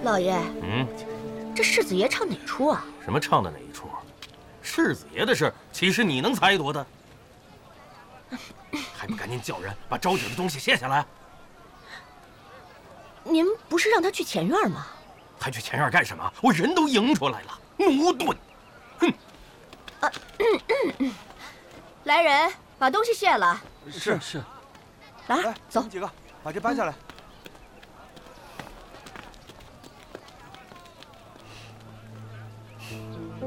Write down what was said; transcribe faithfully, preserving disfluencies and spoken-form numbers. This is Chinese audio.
老爷， 嗯， 这世子爷唱哪出啊？ 什么唱的哪一出？世子爷的事，岂是你能猜度的？还不赶紧叫人把招姐的东西卸下来！ 您不是让他去前院吗？ 还去前院干什么？我人都迎出来了，奴钝！哼！ 啊，嗯嗯嗯，来人，把东西卸了。 是是。 来，走， 几个把这搬下来。